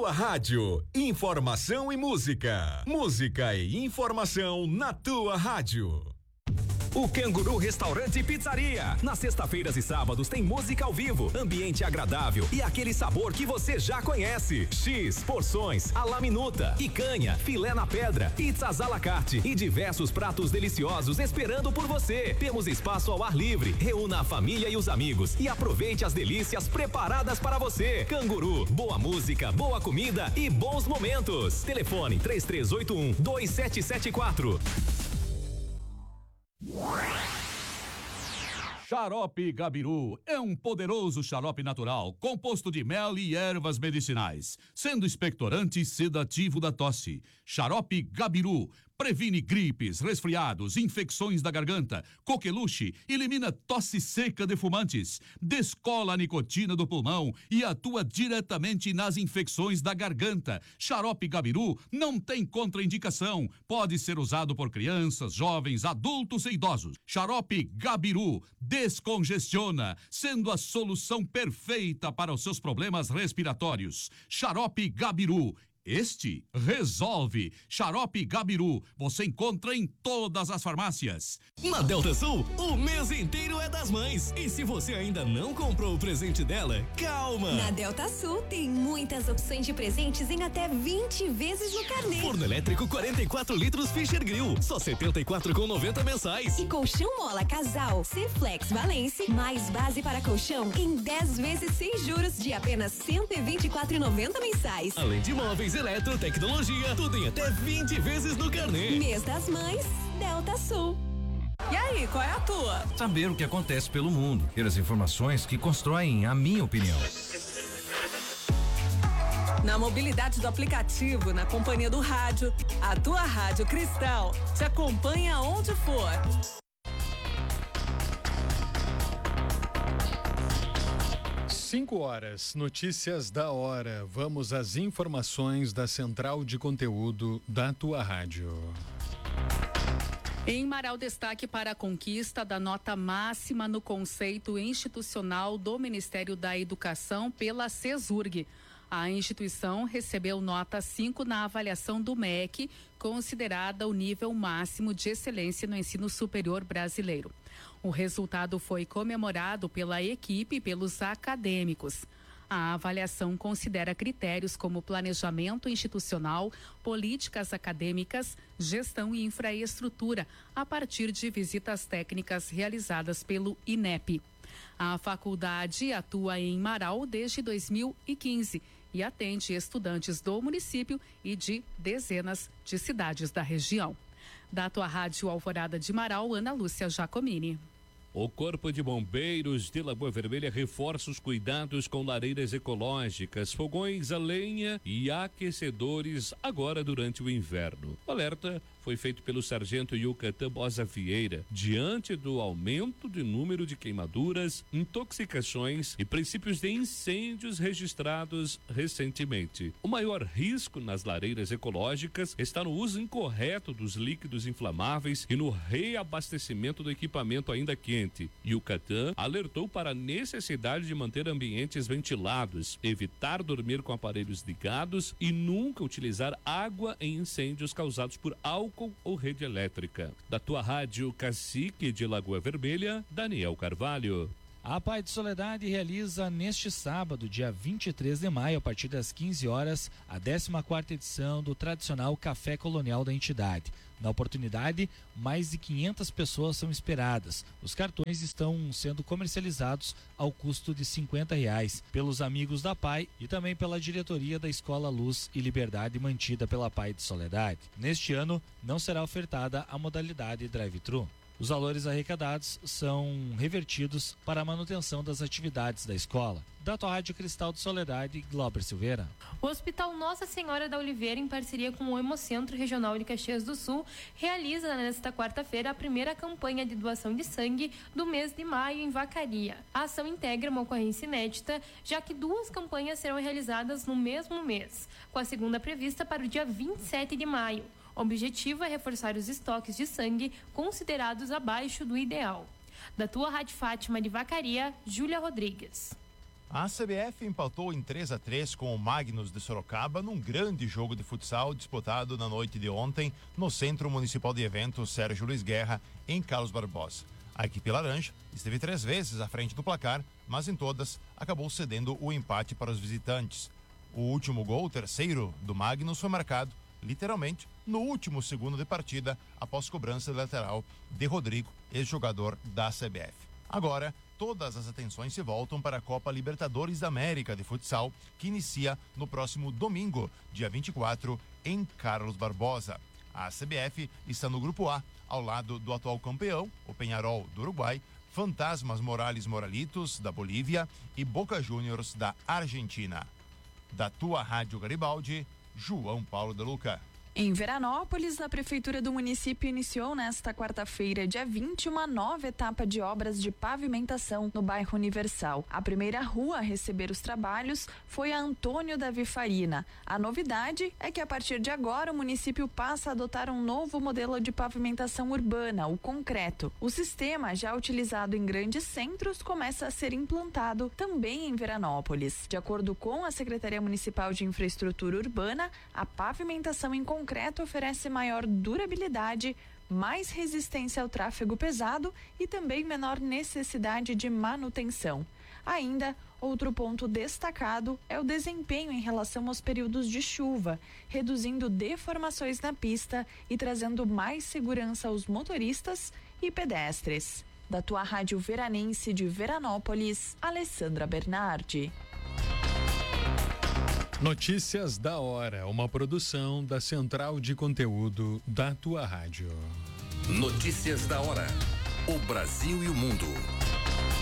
tua rádio, informação e música. Música e informação na tua rádio. O Canguru Restaurante e Pizzaria. Nas sexta-feiras e sábados tem música ao vivo, ambiente agradável e aquele sabor que você já conhece. X, porções, à la minuta, picanha, filé na pedra, pizzas à la carte e diversos pratos deliciosos esperando por você. Temos espaço ao ar livre. Reúna a família e os amigos e aproveite as delícias preparadas para você. Canguru, boa música, boa comida e bons momentos. Telefone 3381-2774. Xarope Gabiru é um poderoso xarope natural, composto de mel e ervas medicinais, sendo expectorante e sedativo da tosse. Xarope Gabiru previne gripes, resfriados, infecções da garganta, coqueluche, elimina tosse seca de fumantes, descola a nicotina do pulmão e atua diretamente nas infecções da garganta. Xarope Gabiru não tem contraindicação, pode ser usado por crianças, jovens, adultos e idosos. Xarope Gabiru descongestiona, sendo a solução perfeita para os seus problemas respiratórios. Xarope Gabiru. Este resolve. Xarope Gabiru, você encontra em todas as farmácias. Na Delta Sul, o mês inteiro é das mães. E se você ainda não comprou o presente dela, calma! Na Delta Sul tem muitas opções de presentes em até 20 vezes no carnê. Forno elétrico 44 litros Fischer Grill, só 74,90 mensais. E colchão mola casal C-Flex Valence, mais base para colchão em 10 vezes sem juros de apenas R$124,90 mensais. Além de móveis, eletrotecnologia, tudo em até 20 vezes no carnê. Mês das Mães, Delta Sul. E aí, qual é a tua? Saber o que acontece pelo mundo, ter as informações que constroem a minha opinião. Na mobilidade do aplicativo, na companhia do rádio, a tua Rádio Cristal te acompanha onde for. Cinco horas, notícias da hora. Vamos às informações da central de conteúdo da tua rádio. Em Marau, destaque para a conquista da nota máxima no conceito institucional do Ministério da Educação pela CESURG. A instituição recebeu nota 5 na avaliação do MEC, considerada o nível máximo de excelência no ensino superior brasileiro. O resultado foi comemorado pela equipe e pelos acadêmicos. A avaliação considera critérios como planejamento institucional, políticas acadêmicas, gestão e infraestrutura, a partir de visitas técnicas realizadas pelo INEP. A faculdade atua em Marau desde 2015 e atende estudantes do município e de dezenas de cidades da região. Da tua rádio Alvorada de Marau, Ana Lúcia Giacomini. O Corpo de Bombeiros de Lagoa Vermelha reforça os cuidados com lareiras ecológicas, fogões a lenha e aquecedores agora durante o inverno. O alerta foi feito pelo sargento Yucatán Bosa Vieira, diante do aumento de número de queimaduras, intoxicações e princípios de incêndios registrados recentemente. O maior risco nas lareiras ecológicas está no uso incorreto dos líquidos inflamáveis e no reabastecimento do equipamento ainda quente. Yucatán alertou para a necessidade de manter ambientes ventilados, evitar dormir com aparelhos ligados e nunca utilizar água em incêndios causados por álcool ou rede elétrica. Da tua rádio Cacique de Lagoa Vermelha, Daniel Carvalho. A Pai de Soledade realiza neste sábado, dia 23 de maio, a partir das 15 horas, a 14ª edição do tradicional Café Colonial da entidade. Na oportunidade, mais de 500 pessoas são esperadas. Os cartões estão sendo comercializados ao custo de R$50 pelos amigos da Pai e também pela diretoria da Escola Luz e Liberdade mantida pela Pai de Soledade. Neste ano, não será ofertada a modalidade drive-thru. Os valores arrecadados são revertidos para a manutenção das atividades da escola. Da tua Rádio Cristal de Soledade, Glauber Silveira. O Hospital Nossa Senhora da Oliveira, em parceria com o Hemocentro Regional de Caxias do Sul, realiza nesta quarta-feira a primeira campanha de doação de sangue do mês de maio em Vacaria. A ação integra uma ocorrência inédita, já que 2 campanhas serão realizadas no mesmo mês, com a segunda prevista para o dia 27 de maio. O objetivo é reforçar os estoques de sangue considerados abaixo do ideal. Da tua Rádio Fátima de Vacaria, Júlia Rodrigues. A CBF empatou em 3-3 com o Magnus de Sorocaba num grande jogo de futsal disputado na noite de ontem no Centro Municipal de Eventos Sérgio Luiz Guerra, em Carlos Barbosa. A equipe laranja esteve 3 vezes à frente do placar, mas em todas acabou cedendo o empate para os visitantes. O último gol, o terceiro do Magnus, foi marcado, literalmente, no último segundo de partida, após cobrança de lateral de Rodrigo, ex-jogador da CBF. Agora, todas as atenções se voltam para a Copa Libertadores da América de Futsal, que inicia no próximo domingo, dia 24, em Carlos Barbosa. A CBF está no Grupo A, ao lado do atual campeão, o Peñarol do Uruguai, Fantasmas Morales Moralitos, da Bolívia, e Boca Juniors, da Argentina. Da tua Rádio Garibaldi, João Paulo de Luca. Em Veranópolis, a Prefeitura do município iniciou nesta quarta-feira, dia 20, uma nova etapa de obras de pavimentação no bairro Universal. A primeira rua a receber os trabalhos foi a Antônio Davi Farina. A novidade é que a partir de agora o município passa a adotar um novo modelo de pavimentação urbana, o concreto. O sistema, já utilizado em grandes centros, começa a ser implantado também em Veranópolis. De acordo com a Secretaria Municipal de Infraestrutura Urbana, a pavimentação em concreto oferece maior durabilidade, mais resistência ao tráfego pesado e também menor necessidade de manutenção. Ainda, outro ponto destacado é o desempenho em relação aos períodos de chuva, reduzindo deformações na pista e trazendo mais segurança aos motoristas e pedestres. Da tua Rádio Veranense de Veranópolis, Alessandra Bernardi. Notícias da hora, uma produção da Central de Conteúdo da tua rádio. Notícias da hora. O Brasil e o mundo